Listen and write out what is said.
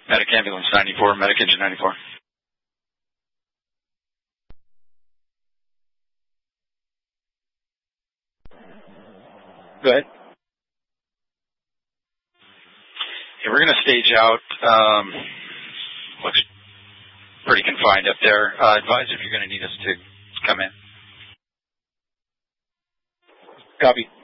Medic Ambulance 94, Medic Engine 94. Go ahead. Yeah, we're going to stage out. Looks pretty confined up there. Advise if you're going to need us to come in. Copy.